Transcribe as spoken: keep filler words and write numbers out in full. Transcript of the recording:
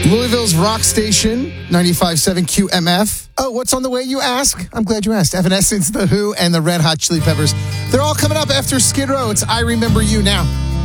Louisville's rock station, ninety-five point seven Q M F. Oh, what's on the way, you ask? I'm glad you asked. Evanescence, The Who, and the Red Hot Chili Peppers. They're all coming up after Skid Row. It's I Remember You now.